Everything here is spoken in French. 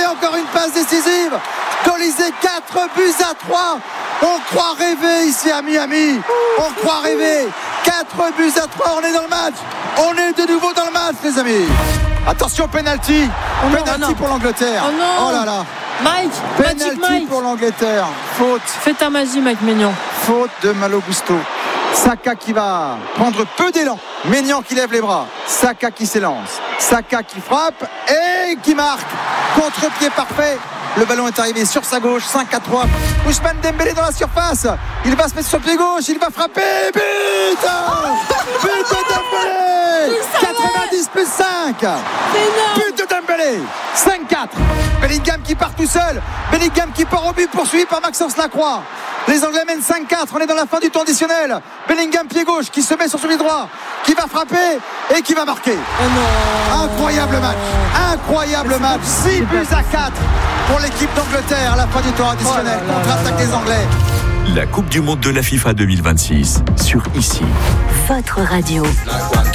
encore une passe décisive. Colisée, 4 buts à 3. On croit rêver ici à Miami. On croit rêver. 4 buts à 3, on est dans le match. On est de nouveau dans le match, les amis. Attention, penalty. Penalty pour l'Angleterre. Oh non. Oh là là. Mike, Penalty pour l'Angleterre. Faute. Fais ta magie, Mike Maignan. Faute de Malo Gusto. Saka qui va prendre peu d'élan. Maignan qui lève les bras. Saka qui s'élance. Saka qui frappe et qui marque. Contre-pied parfait. Le ballon est arrivé sur sa gauche. 5-3. Ousmane Dembélé dans la surface. Il va se mettre sur le pied gauche. Il va frapper. But de Dembélé. 90 plus 5. But de Dembélé. 5-4. Bellingham qui part tout seul. Bellingham qui part au but, poursuivi par Maxence Lacroix. Les Anglais mènent 5-4. On est dans la fin du temps additionnel. Bellingham pied gauche qui se met sur son pied droit, qui va frapper et qui va marquer. Incroyable match. Incroyable match. 6 buts à 4 pour l'équipe d'Angleterre à la fin du temps additionnel. Contre-attaque des Anglais. La Coupe du Monde de la FIFA 2026 sur ICI. Votre radio.